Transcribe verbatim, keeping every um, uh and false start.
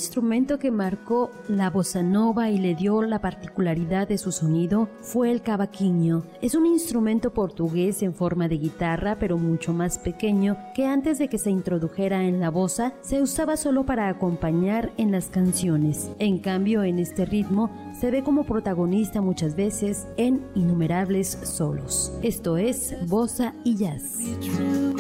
instrumento que marcó la bossa nova y le dio la particularidad de su sonido fue el cavaquinho. Es un instrumento portugués en forma de guitarra, pero mucho más pequeño, que antes de que se introdujera en la bossa se usaba solo para acompañar en las canciones. En cambio, en este ritmo se ve como protagonista muchas veces en innumerables solos. Esto es bossa y jazz.